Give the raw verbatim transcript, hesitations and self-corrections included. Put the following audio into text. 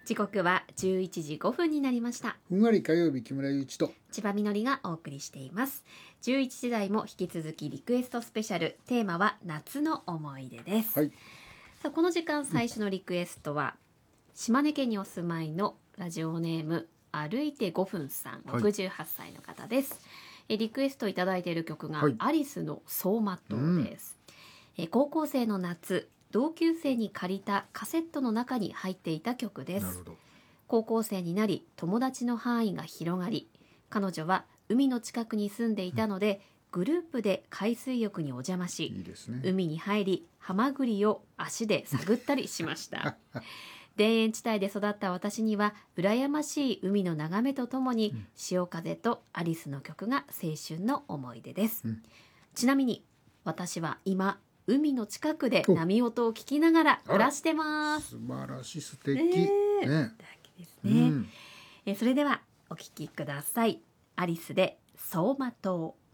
時刻はじゅういちじごふんになりました。 ふんわり火曜日、木村祐一と千葉みのりがお送りしています。じゅういちじ台も引き続きリクエストスペシャル、テーマは夏の思い出です、 はい、 さあこの時間最初のリクエストは、うん、島根県にお住まいのラジオネーム歩いてごふんさん、ろくじゅうはっさいの方です、はい、えリクエストいただいている曲が、はい、アリスの走馬灯です、うん、え高校生の夏、同級生に借りたカセットの中に入っていた曲です。 なるほど。 高校生になり友達の範囲が広がり、彼女は海の近くに住んでいたので、うん、グループで海水浴にお邪魔し、いいですね、海に入りハマグリを足で探ったりしました田園地帯で育った私には羨ましい海の眺めとともに、うん、潮風とアリスの曲が青春の思い出です、うん、ちなみに私は今海の近くで波音を聞きながら暮らしてます。 素晴らしい、素敵、 ねえ、 ね、 ですね、うん、えそれではお聞きください。アリスで走馬灯。